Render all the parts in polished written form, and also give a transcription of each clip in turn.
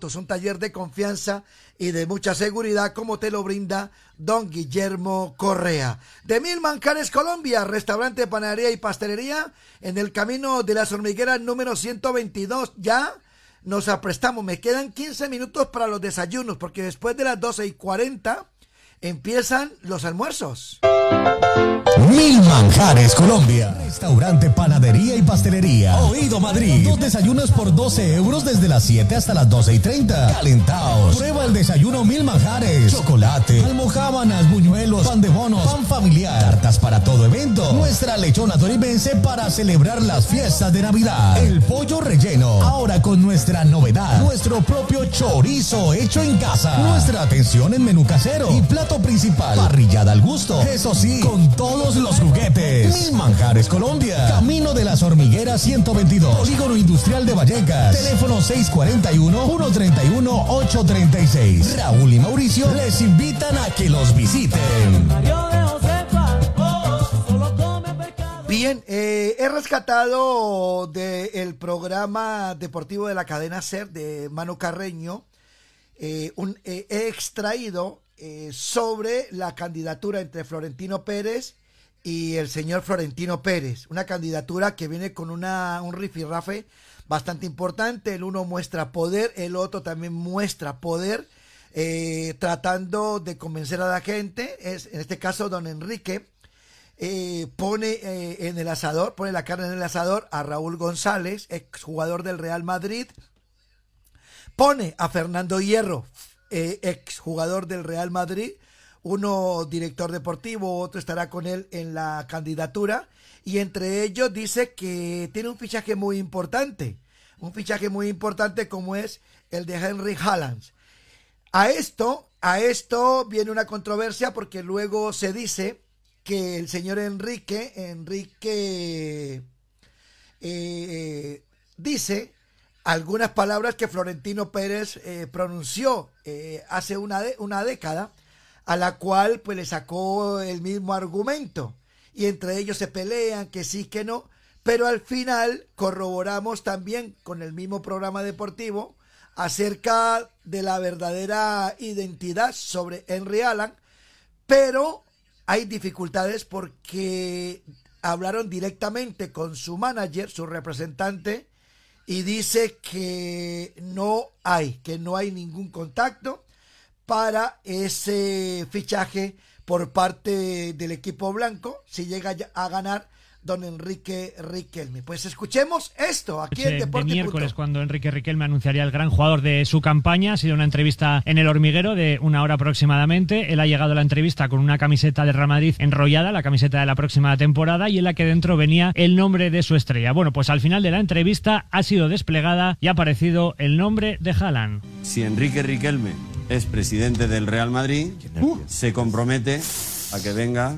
Autos, un taller de confianza y de mucha seguridad como te lo brinda don Guillermo Correa. De Mil Manjares Colombia, restaurante, panadería y pastelería en el Camino de las Hormigueras número 122. Ya nos aprestamos, me quedan 15 minutos para los desayunos porque después de las 12:40 empiezan los almuerzos. Mil Manjares Colombia, restaurante, panadería y pastelería. Oído Madrid, 2 desayunos por 12 euros desde las 7 hasta las 12:30. Calentaos, prueba el desayuno Mil Manjares. Chocolate, almojábanas, buñuelos, pan de bonos, pan familiar, tartas para todo evento. Nuestra lechona tolimense para celebrar las fiestas de Navidad. El pollo relleno, ahora con nuestra novedad, nuestro propio chorizo hecho en casa. Nuestra atención en menú casero y plato principal, parrillada al gusto. Eso sí, con todos los juguetes. Mil Manjares Colombia, Camino de las Hormigueras 122, Polígono Industrial de Vallecas. Teléfono 641-131-836. Raúl y Mauricio les invitan a que los visiten. Bien, he rescatado del programa deportivo de la cadena SER de Manu Carreño, he extraído sobre la candidatura entre Florentino Pérez y el señor Florentino Pérez, una candidatura que viene con un rifirrafe bastante importante. El uno muestra poder, el otro también muestra poder, tratando de convencer a la gente. En este caso don Enrique pone en el asador, pone la carne en el asador a Raúl González, exjugador del Real Madrid, pone a Fernando Hierro, exjugador del Real Madrid, uno director deportivo, otro estará con él en la candidatura, y entre ellos dice que tiene un fichaje muy importante como es el de Henry Haaland. A esto viene una controversia porque luego se dice que el señor Enrique dice algunas palabras que Florentino Pérez pronunció hace una década, a la cual pues le sacó el mismo argumento, y entre ellos se pelean que sí, que no, pero al final corroboramos también con el mismo programa deportivo acerca de la verdadera identidad sobre Henry Haaland, pero hay dificultades porque hablaron directamente con su manager, su representante, y dice que no hay ningún contacto para ese fichaje por parte del equipo blanco si llega a ganar don Enrique Riquelme. Pues escuchemos esto aquí en Deporte. De miércoles, cuando Enrique Riquelme anunciaría el gran jugador de su campaña. Ha sido una entrevista en El Hormiguero de 1 hora aproximadamente. Él ha llegado a la entrevista con una camiseta de Real Madrid enrollada, la camiseta de la próxima temporada, y en la que dentro venía el nombre de su estrella. Bueno, pues al final de la entrevista ha sido desplegada y ha aparecido el nombre de Haaland. Si Enrique Riquelme es presidente del Real Madrid, se compromete a que venga.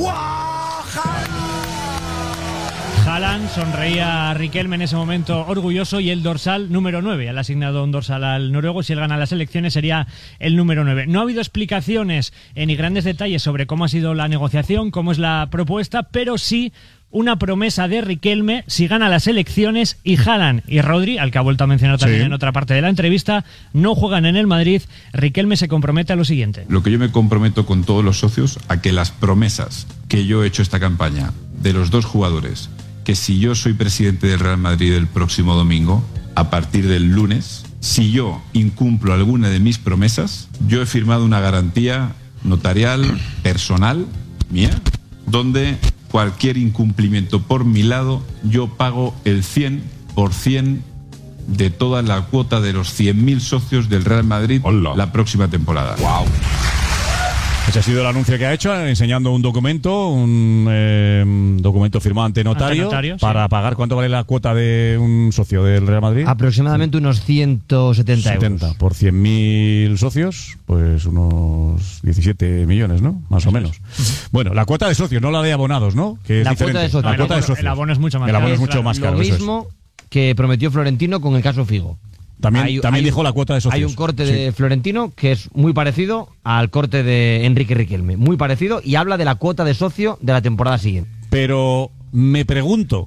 Haaland sonreía a Riquelme en ese momento orgulloso, y el dorsal número 9. Le ha asignado un dorsal al noruego. Si él gana las elecciones sería el número 9. No ha habido explicaciones ni grandes detalles sobre cómo ha sido la negociación, cómo es la propuesta, pero sí una promesa de Riquelme si gana las elecciones y Haaland y Rodri, al que ha vuelto a mencionar también en otra parte de la entrevista, no juegan en el Madrid. Riquelme se compromete a lo siguiente. Lo que yo me comprometo con todos los socios a que las promesas que yo he hecho esta campaña de los dos jugadores, que si yo soy presidente del Real Madrid el próximo domingo, a partir del lunes, si yo incumplo alguna de mis promesas, yo he firmado una garantía notarial personal mía, donde cualquier incumplimiento por mi lado, yo pago el 100% de toda la cuota de los 100.000 socios del Real Madrid la próxima temporada. ¡Wow! Ese ha sido el anuncio que ha hecho, enseñando un documento firmado ante notario, para pagar. ¿Cuánto vale la cuota de un socio del Real Madrid? Aproximadamente unos 170 euros. Por 100.000 socios, pues unos 17 millones, ¿no? Más o menos. Bueno, la cuota de socios, no la de abonados, ¿no? Que es diferente. La cuota de socios. El abono es mucho más caro. El abono es mucho más caro. Lo mismo que prometió Florentino con el caso Figo. También dijo la cuota de socios. Hay un corte de Florentino que es muy parecido al corte de Enrique Riquelme. Muy parecido, y habla de la cuota de socio de la temporada siguiente. Pero me pregunto,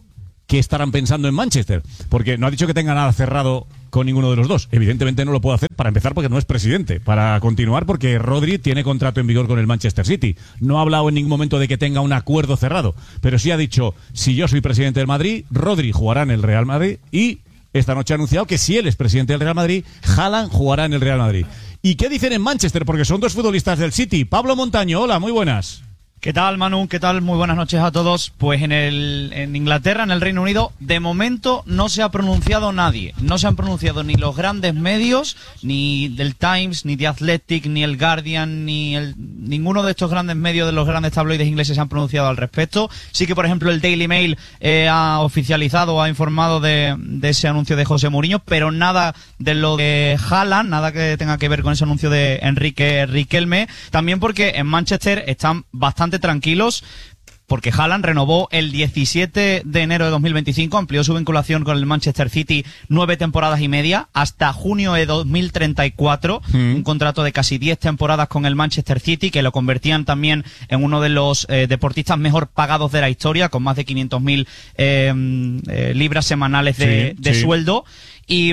qué estarán pensando en Manchester, porque no ha dicho que tenga nada cerrado con ninguno de los dos. Evidentemente no lo puede hacer, para empezar, porque no es presidente. Para continuar, porque Rodri tiene contrato en vigor con el Manchester City. No ha hablado en ningún momento de que tenga un acuerdo cerrado, pero sí ha dicho, si yo soy presidente del Madrid, Rodri jugará en el Real Madrid, y esta noche ha anunciado que si él es presidente del Real Madrid, Haaland jugará en el Real Madrid. ¿Y qué dicen en Manchester? Porque son dos futbolistas del City. Pablo Montaño, hola, muy buenas. ¿Qué tal, Manu? ¿Qué tal? Muy buenas noches a todos. Pues en Inglaterra, en el Reino Unido, de momento no se ha pronunciado nadie. No se han pronunciado ni los grandes medios, ni del Times, ni The Athletic, ni el Guardian, ninguno de estos grandes medios de los grandes tabloides ingleses se han pronunciado al respecto. Sí que, por ejemplo, el Daily Mail ha oficializado, ha informado de ese anuncio de José Mourinho, pero nada de lo de Haaland, nada que tenga que ver con ese anuncio de Enrique Riquelme. También porque en Manchester están bastante tranquilos, porque Haaland renovó el 17 de enero de 2025, amplió su vinculación con el Manchester City 9 temporadas y media, hasta junio de 2034, un contrato de casi 10 temporadas con el Manchester City, que lo convertían también en uno de los deportistas mejor pagados de la historia, con más de 500.000 libras semanales de sueldo. Y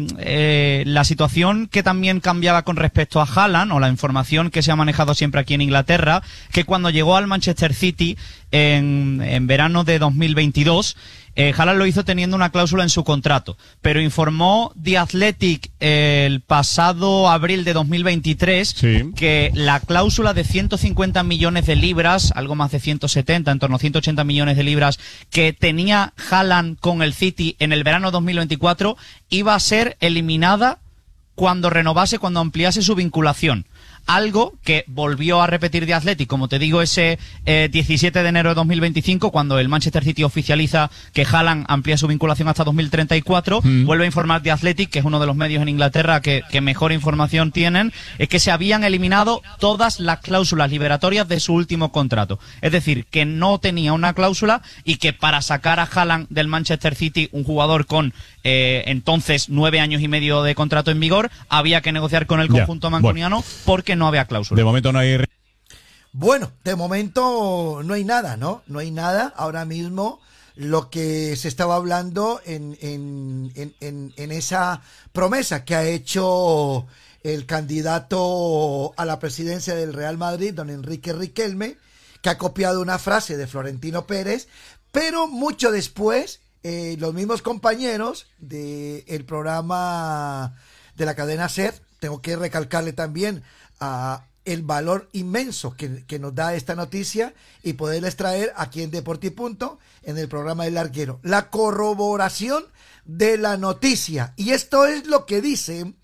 la situación que también cambiaba con respecto a Haaland, o la información que se ha manejado siempre aquí en Inglaterra, que cuando llegó al Manchester City en verano de 2022, Haaland lo hizo teniendo una cláusula en su contrato, pero informó The Athletic el pasado abril de 2023 que la cláusula de 150 millones de libras, algo más de 170, en torno a 180 millones de libras, que tenía Haaland con el City en el verano 2024, iba a ser eliminada cuando ampliase su vinculación. Algo que volvió a repetir The Athletic, como te digo, ese 17 de enero de 2025, cuando el Manchester City oficializa que Haaland amplía su vinculación hasta 2034. Vuelve a informar The Athletic, que es uno de los medios en Inglaterra que mejor información tienen, es que se habían eliminado todas las cláusulas liberatorias de su último contrato. Es decir, que no tenía una cláusula, y que para sacar a Haaland del Manchester City, un jugador con entonces 9 años y medio de contrato en vigor, había que negociar con el conjunto mancuniano, porque no había cláusula. De momento no hay... Bueno, de momento no hay nada, ¿no? No hay nada ahora mismo. Lo que se estaba hablando en esa promesa que ha hecho el candidato a la presidencia del Real Madrid, don Enrique Riquelme, que ha copiado una frase de Florentino Pérez, pero mucho después los mismos compañeros del programa de la cadena SER, tengo que recalcarle también el valor inmenso que nos da esta noticia, y poderles traer aquí en Deporte y Punto, en el programa del Larguero, la corroboración de la noticia. Y esto es lo que dicen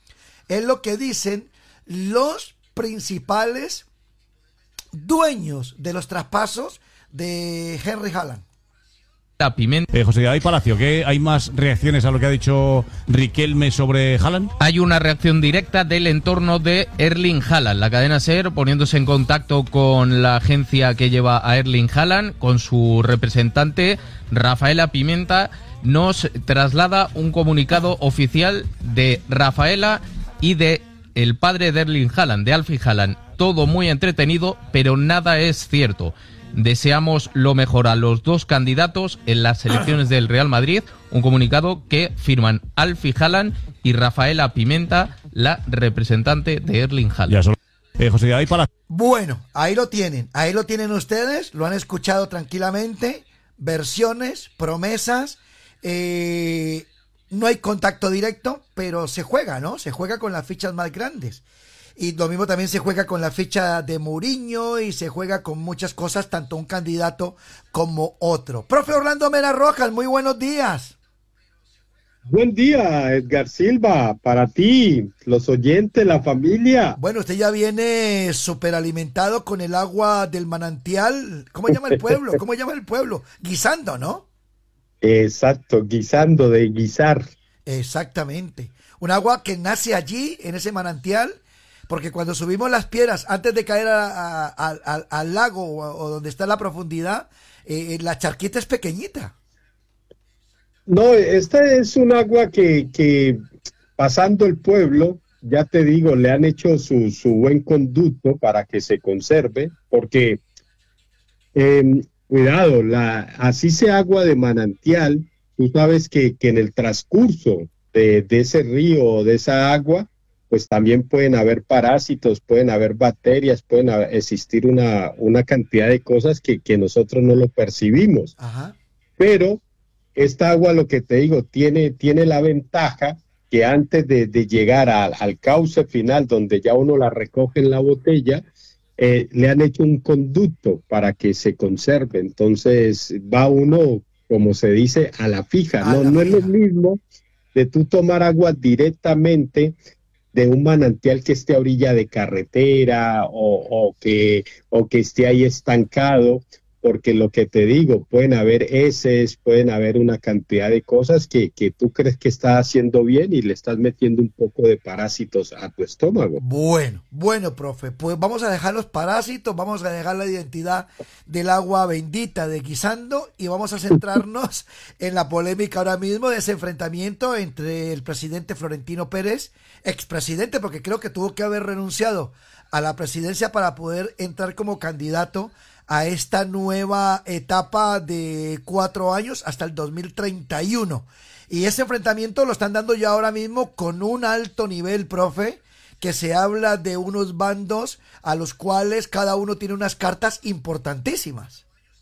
los principales dueños de los traspasos de Henry Haaland. La pimienta. José David Palacio, ¿qué hay más reacciones a lo que ha dicho Riquelme sobre Haaland? Hay una reacción directa del entorno de Erling Haaland. La cadena SER, poniéndose en contacto con la agencia que lleva a Erling Haaland, con su representante Rafaela Pimenta, nos traslada un comunicado oficial de Rafaela y de el padre de Erling Haaland, de Alfie Haaland. Todo muy entretenido, pero nada es cierto. Deseamos lo mejor a los dos candidatos en las elecciones del Real Madrid. Un comunicado que firman Alfie Haaland y Rafaela Pimenta, la representante de Erling Haaland. José David Palacio. Bueno, ahí lo tienen ustedes, lo han escuchado tranquilamente, versiones, promesas, no hay contacto directo, pero se juega, ¿no? Se juega con las fichas más grandes. Y lo mismo también se juega con la ficha de Mourinho, y se juega con muchas cosas, tanto un candidato como otro. Profe Orlando Mena Rojas, muy buenos días. Buen día, Edgar Silva, para ti, los oyentes, la familia. Bueno, usted ya viene súper alimentado con el agua del manantial. ¿Cómo llama el pueblo? Guisando, ¿no? Exacto, guisando, de guisar. Exactamente. Un agua que nace allí, en ese manantial, porque cuando subimos las piedras, antes de caer al lago o donde está la profundidad, la charquita es pequeñita. No, esta es un agua que pasando el pueblo, ya te digo, le han hecho su buen conducto para que se conserve, porque, cuidado, así sea agua de manantial, tú sabes que en el transcurso de ese río o de esa agua, pues también pueden haber parásitos, pueden haber bacterias, existir una cantidad de cosas que nosotros no lo percibimos. Ajá. Pero esta agua, lo que te digo, tiene la ventaja que antes de llegar al cauce final, donde ya uno la recoge en la botella, le han hecho un conducto para que se conserve. Entonces va uno, como se dice, a la fija. No es lo mismo de tú tomar agua directamente de un manantial que esté a orilla de carretera o que esté ahí estancado, porque lo que te digo, pueden haber heces, pueden haber una cantidad de cosas que tú crees que estás haciendo bien y le estás metiendo un poco de parásitos a tu estómago. Bueno, profe, pues vamos a dejar los parásitos, vamos a dejar la identidad del agua bendita de Guisando y vamos a centrarnos en la polémica ahora mismo de ese enfrentamiento entre el presidente Florentino Pérez, expresidente, porque creo que tuvo que haber renunciado a la presidencia para poder entrar como candidato a esta nueva etapa de 4 años hasta el 2031. Y ese enfrentamiento lo están dando ya ahora mismo con un alto nivel, profe, que se habla de unos bandos a los cuales cada uno tiene unas cartas importantísimas.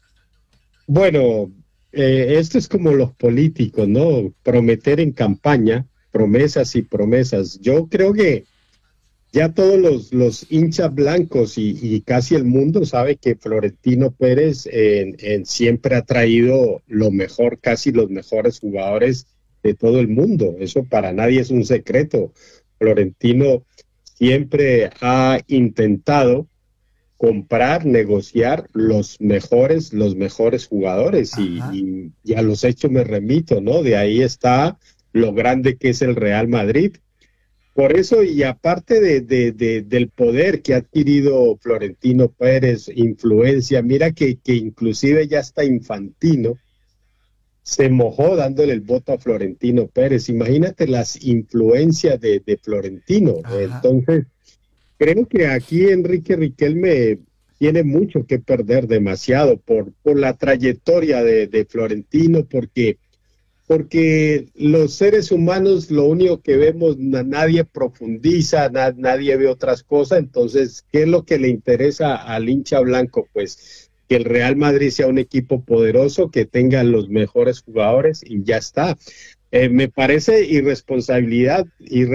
Bueno, esto es como los políticos, ¿no? Prometer en campaña, promesas y promesas. Yo creo que ya todos los hinchas blancos y casi el mundo sabe que Florentino Pérez siempre ha traído lo mejor, casi los mejores jugadores de todo el mundo. Eso para nadie es un secreto. Florentino siempre ha intentado comprar, negociar los mejores jugadores y a los hechos me remito, ¿no? De ahí está lo grande que es el Real Madrid. Por eso, y aparte del poder que ha adquirido Florentino Pérez, influencia, mira que inclusive ya está Infantino, se mojó dándole el voto a Florentino Pérez. Imagínate las influencias de Florentino. Ajá. Entonces, creo que aquí Enrique Riquelme tiene mucho que perder, demasiado, por la trayectoria de Florentino, porque los seres humanos lo único que vemos, nadie profundiza, nadie ve otras cosas. Entonces, ¿qué es lo que le interesa al hincha blanco? Pues que el Real Madrid sea un equipo poderoso, que tenga los mejores jugadores y ya está. Me parece irresponsabilidad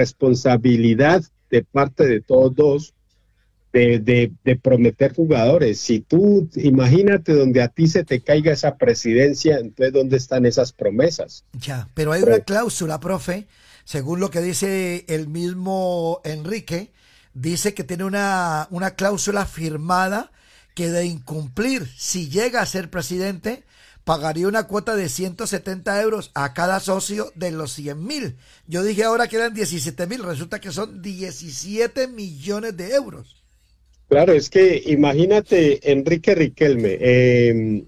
de parte de todos dos de prometer jugadores. Si tú, imagínate donde a ti se te caiga esa presidencia, entonces ¿dónde están esas promesas? Ya, pero hay una cláusula, profe, según lo que dice el mismo Enrique, dice que tiene una cláusula firmada que de incumplir, si llega a ser presidente, pagaría una cuota de 170 euros a cada socio de los 100.000. Yo dije ahora que eran 17.000, resulta que son 17 millones de euros. Claro, es que imagínate, Enrique Riquelme,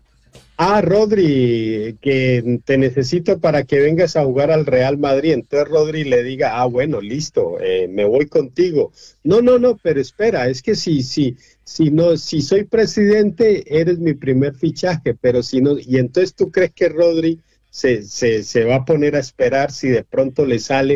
Rodri, que te necesito para que vengas a jugar al Real Madrid. Entonces Rodri le diga, bueno, listo, me voy contigo. No, pero espera, es que si soy presidente, eres mi primer fichaje, pero si no, y entonces tú crees que Rodri se va a poner a esperar si de pronto le sale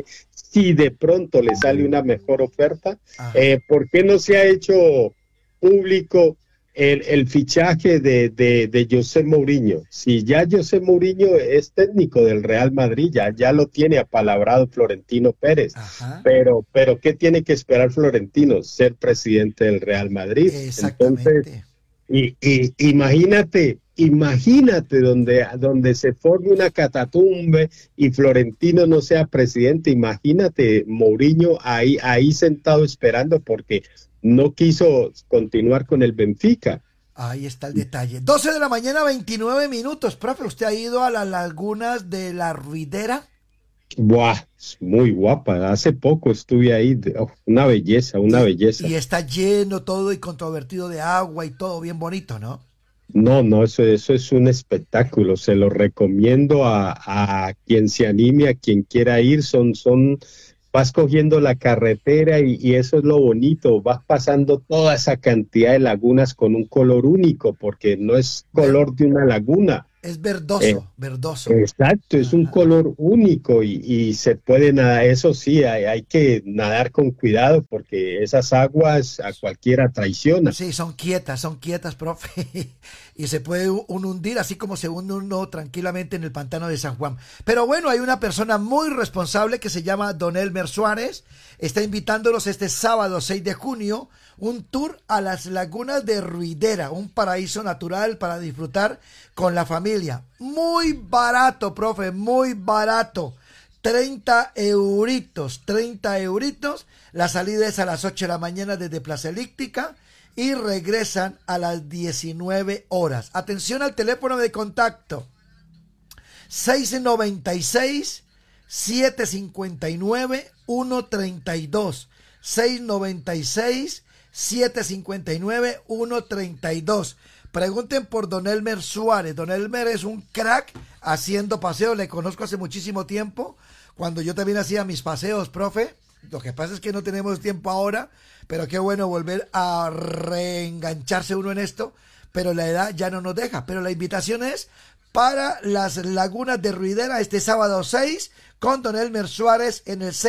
una mejor oferta. ¿Por qué no se ha hecho público el fichaje de José Mourinho? Si ya José Mourinho es técnico del Real Madrid, ya lo tiene apalabrado Florentino Pérez. Ajá. Pero ¿qué tiene que esperar Florentino? Ser presidente del Real Madrid. Exactamente. Entonces, imagínate donde se forme una catatumbe y Florentino no sea presidente. Imagínate Mourinho ahí sentado esperando porque no quiso continuar con el Benfica. Ahí está el detalle. 12 de la mañana, 29 minutos. Profe, ¿usted ha ido a las lagunas de la Ruidera? Buah, muy guapa. Hace poco estuve ahí. Una belleza. Y está lleno todo y controvertido de agua y todo bien bonito, ¿no? No, eso es un espectáculo. Se lo recomiendo a quien se anime, a quien quiera ir. Vas cogiendo la carretera y eso es lo bonito, vas pasando toda esa cantidad de lagunas con un color único, porque no es color de una laguna, Es verdoso, verdoso. Exacto, es un color único y se puede nadar, eso sí, hay que nadar con cuidado porque esas aguas a cualquiera traiciona. Sí, son quietas, profe. Y se puede uno hundir, así como se hunde uno tranquilamente en el pantano de San Juan. Pero bueno, hay una persona muy responsable que se llama Don Elmer Suárez. Está invitándolos este sábado 6 de junio, un tour a las lagunas de Ruidera, un paraíso natural para disfrutar con la familia. Muy barato, profe, muy barato. 30 euritos. La salida es a las 8 de la mañana desde Plaza Elíptica y regresan a las 19 horas. Atención al teléfono de contacto. 696-759-132. 696-759-132. Pregunten por Don Elmer Suárez. Don Elmer es un crack haciendo paseos. Le conozco hace muchísimo tiempo, cuando yo también hacía mis paseos, profe. Lo que pasa es que no tenemos tiempo ahora, pero qué bueno volver a reengancharse uno en esto. Pero la edad ya no nos deja. Pero la invitación es para las lagunas de Ruidera este sábado 6 con Don Elmer Suárez en el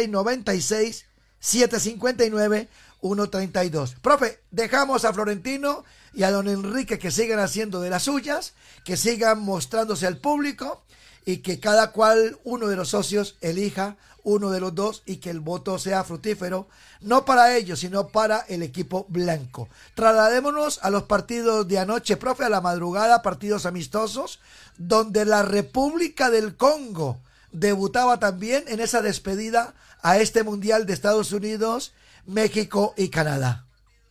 696-759-132. Profe, dejamos a Florentino y a don Enrique que sigan haciendo de las suyas, que sigan mostrándose al público y que cada cual, uno de los socios, elija uno de los dos y que el voto sea fructífero, no para ellos, sino para el equipo blanco. Trasladémonos a los partidos de anoche, profe, a la madrugada, partidos amistosos, donde la República del Congo debutaba también en esa despedida a este Mundial de Estados Unidos, México y Canadá.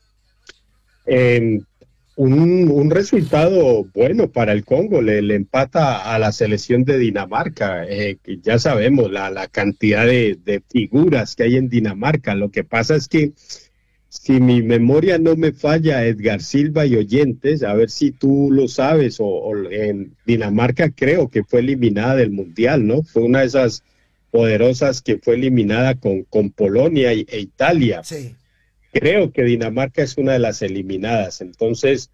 Un resultado bueno para el Congo, le empata a la selección de Dinamarca, que ya sabemos la cantidad de figuras que hay en Dinamarca. Lo que pasa es que, si mi memoria no me falla, Edgar Silva y oyentes, a ver si tú lo sabes, o en Dinamarca creo que fue eliminada del Mundial, ¿no? Fue una de esas poderosas que fue eliminada con Polonia e Italia. Sí. Creo que Dinamarca es una de las eliminadas. Entonces,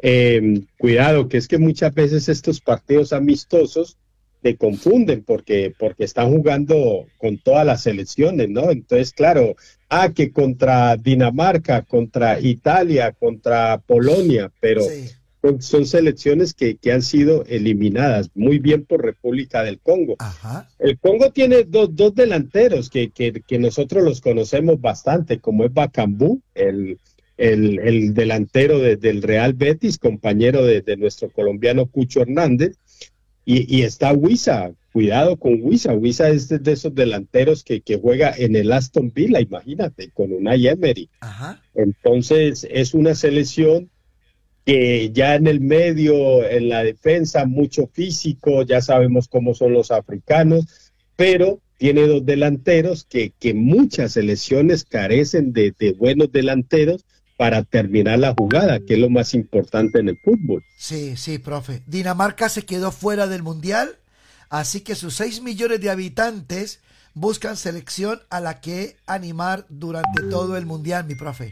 cuidado, que es que muchas veces estos partidos amistosos te confunden porque están jugando con todas las selecciones, ¿no? Entonces, claro, que contra Dinamarca, contra Italia, contra Polonia, pero Sí. son selecciones que han sido eliminadas. Muy bien por República del Congo. Ajá. El Congo tiene dos delanteros que nosotros los conocemos bastante, como es Bakambu, el delantero del Real Betis, compañero de nuestro colombiano Cucho Hernández, y está Wissa. Cuidado con Wissa. Wissa es de esos delanteros que juega en el Aston Villa, imagínate, con Unai Emery. Ajá. Entonces es una selección que ya en el medio, en la defensa, mucho físico, ya sabemos cómo son los africanos, pero tiene dos delanteros que muchas selecciones carecen de buenos delanteros para terminar la jugada, que es lo más importante en el fútbol. Sí, profe. Dinamarca se quedó fuera del Mundial, así que sus 6 millones de habitantes buscan selección a la que animar durante todo el Mundial, mi profe.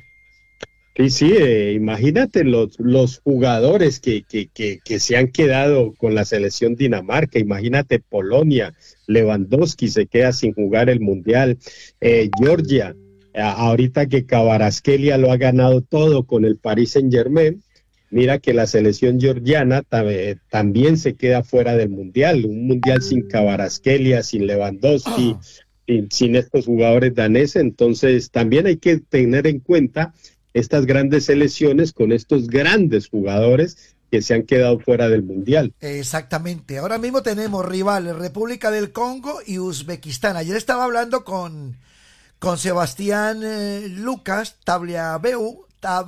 Sí, imagínate los jugadores que se han quedado con la selección Dinamarca. Imagínate Polonia, Lewandowski se queda sin jugar el Mundial, Georgia, ahorita que Kvaratskhelia lo ha ganado todo con el Paris Saint-Germain, mira que la selección georgiana también se queda fuera del Mundial, un Mundial sin Kvaratskhelia, sin Lewandowski, sin estos jugadores daneses. Entonces también hay que tener en cuenta estas grandes selecciones con estos grandes jugadores que se han quedado fuera del Mundial. Exactamente. Ahora mismo tenemos rivales, República del Congo y Uzbekistán. Ayer estaba hablando con Sebastián Lucas Tabliableu,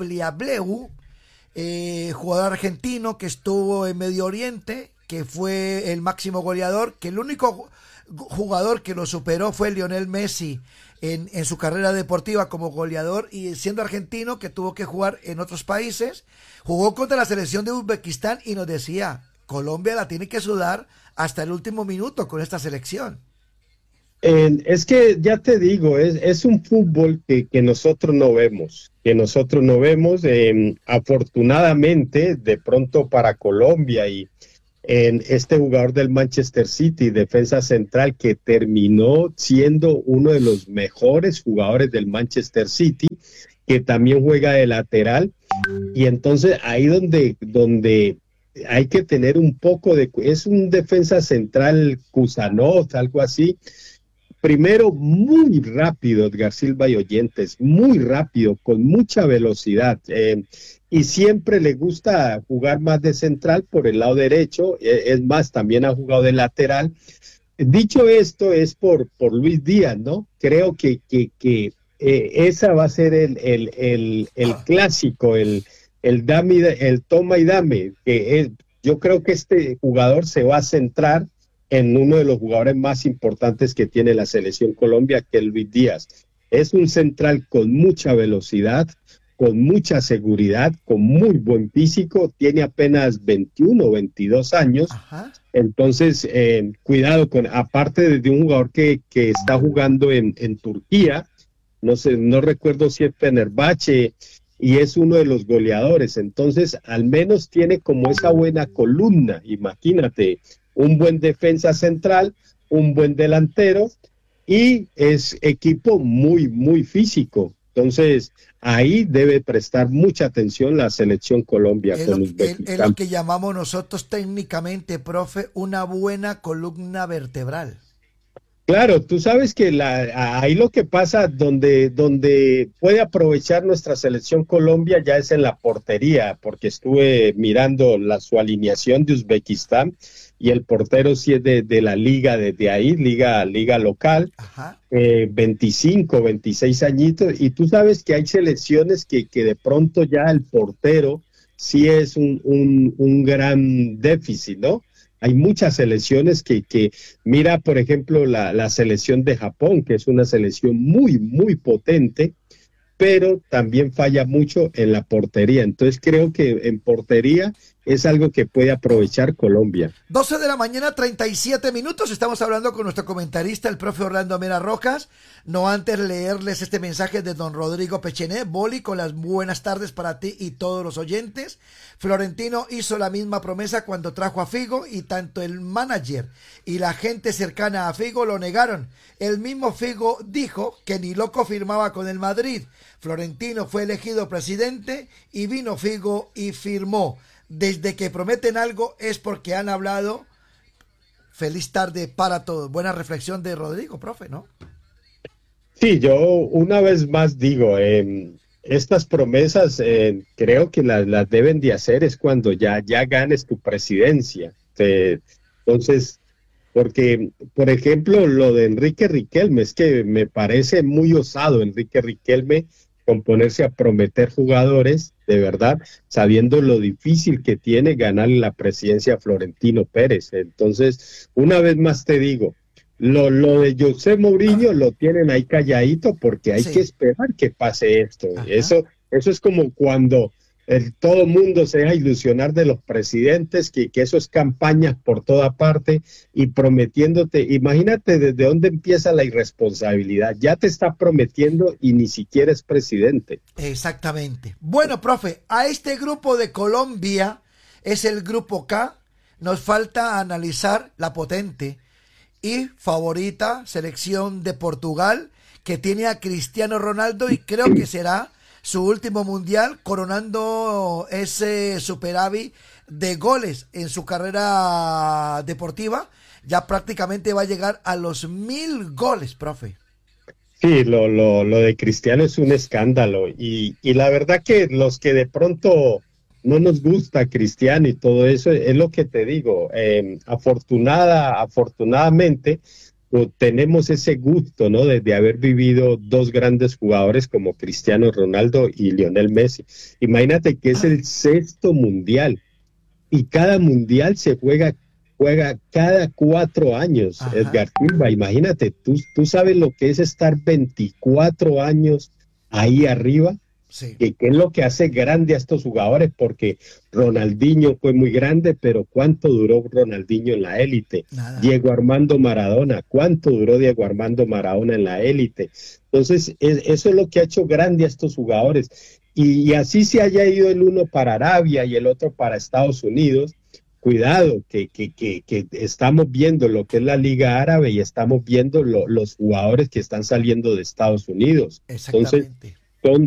jugador argentino que estuvo en Medio Oriente, que fue el máximo goleador, que el único jugador que lo superó fue Lionel Messi en su carrera deportiva como goleador, y siendo argentino que tuvo que jugar en otros países, jugó contra la selección de Uzbekistán y nos decía, Colombia la tiene que sudar hasta el último minuto con esta selección. Es que ya te digo, es un fútbol que nosotros no vemos, afortunadamente de pronto para Colombia y en este jugador del Manchester City, defensa central, que terminó siendo uno de los mejores jugadores del Manchester City, que también juega de lateral, y entonces ahí donde hay que tener un poco es un defensa central Kusanov, algo así. Primero, muy rápido, Edgar Silva y oyentes, muy rápido, con mucha velocidad, y siempre le gusta jugar más de central por el lado derecho, es más, también ha jugado de lateral. Dicho esto, es por Luis Díaz, ¿no? Creo que esa va a ser el clásico, el toma y dame, yo creo que este jugador se va a centrar en uno de los jugadores más importantes que tiene la selección Colombia, que es Luis Díaz. Es un central con mucha velocidad, con mucha seguridad, con muy buen físico, tiene apenas 21 o 22 años. Ajá. Entonces, cuidado aparte de un jugador que está jugando en Turquía, no recuerdo si es Fenerbahce, y es uno de los goleadores, entonces al menos tiene como esa buena columna, imagínate, un buen defensa central, un buen delantero, y es equipo muy, muy físico. Entonces, ahí debe prestar mucha atención la selección Colombia con Uzbekistán. Es lo que llamamos nosotros técnicamente, profe, una buena columna vertebral. Claro, tú sabes que ahí lo que pasa, donde puede aprovechar nuestra selección Colombia ya es en la portería, porque estuve mirando su alineación de Uzbekistán, y el portero sí es de la liga, desde ahí, liga local, 25, 26 añitos, y tú sabes que hay selecciones que de pronto ya el portero sí es un gran déficit, ¿no? Hay muchas selecciones que mira, por ejemplo, la selección de Japón, que es una selección muy, muy potente, pero también falla mucho en la portería. Entonces creo que en portería es algo que puede aprovechar Colombia. 12 de la mañana, 37 minutos. Estamos hablando con nuestro comentarista, el profe Orlando Mera Rojas. No antes leerles este mensaje de don Rodrigo Pechené. Boli, con las buenas tardes para ti y todos los oyentes. Florentino hizo la misma promesa cuando trajo a Figo, y tanto el manager y la gente cercana a Figo lo negaron. El mismo Figo dijo que ni loco firmaba con el Madrid. Florentino fue elegido presidente y vino Figo y firmó. Desde que prometen algo es porque han hablado. Feliz tarde para todos. Buena reflexión de Rodrigo, profe, ¿no? Sí, yo una vez más digo, estas promesas creo que las deben de hacer es cuando ya ganes tu presidencia. Entonces, porque, por ejemplo, lo de Enrique Riquelme, es que me parece muy osado Enrique Riquelme con ponerse a prometer jugadores, de verdad, sabiendo lo difícil que tiene ganar la presidencia a Florentino Pérez. Entonces, una vez más te digo, lo de José Mourinho lo tienen ahí calladito porque hay que esperar que pase esto. Eso es como cuando todo mundo se deja ilusionar de los presidentes, que eso es campañas por toda parte y prometiéndote. Imagínate desde dónde empieza la irresponsabilidad. Ya te está prometiendo y ni siquiera es presidente. Exactamente. Bueno, profe, a este grupo de Colombia es el grupo K. Nos falta analizar la potente y favorita selección de Portugal, que tiene a Cristiano Ronaldo, y creo que será su último mundial, coronando ese superávit de goles en su carrera deportiva. Ya prácticamente va a llegar a los 1000 goles, profe. Sí, lo de Cristiano es un escándalo, y la verdad que los que de pronto no nos gusta Cristiano y todo eso, es lo que te digo, afortunadamente tenemos ese gusto, ¿no? De haber vivido dos grandes jugadores como Cristiano Ronaldo y Lionel Messi. Imagínate que es el 6º mundial, y cada mundial se juega cada 4 años. Ajá. Edgar Silva, imagínate, tú sabes lo que es estar 24 años ahí arriba. Sí. ¿Qué es lo que hace grande a estos jugadores? Porque Ronaldinho fue muy grande, pero ¿cuánto duró Ronaldinho en la élite? Nada. Diego Armando Maradona, ¿cuánto duró Diego Armando Maradona en la élite? Entonces, eso es lo que ha hecho grande a estos jugadores. Y así se haya ido el uno para Arabia y el otro para Estados Unidos, cuidado, que estamos viendo lo que es la Liga Árabe y estamos viendo los jugadores que están saliendo de Estados Unidos. Entonces,